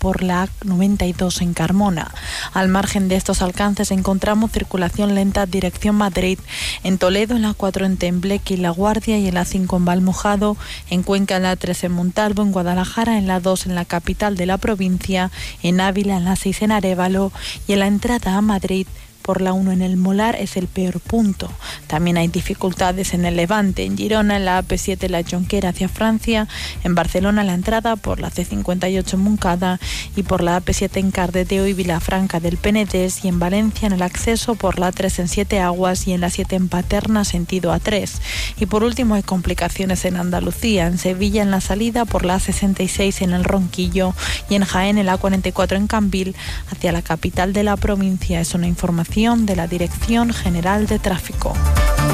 por la A92 en Carmona. Al margen de estos alcances encontramos circulación lenta dirección Madrid, en Toledo en la A4 en Tembleque y La Guardia y en la A5 en Valmojado, en Cuenca en la A3 en Montalvo, en Guadalajara en la A2 en la capital de la provincia, en Ávila en la A6 en Arévalo y en la entrada a Madrid por la 1 en el Molar es el peor punto. También hay dificultades en el Levante, en Girona, en la AP7 la Jonquera hacia Francia, en Barcelona la entrada por la C58 en Montcada y por la AP7 en Cardedeu y Vilafranca del Penedès, y en Valencia en el acceso por la A3 en Siete Aguas y en la 7 en Paterna sentido A3. Y por último hay complicaciones en Andalucía, en Sevilla en la salida por la A66 en el Ronquillo y en Jaén en la A44 en Cambil hacia la capital de la provincia. Es una información de la Dirección General de Tráfico.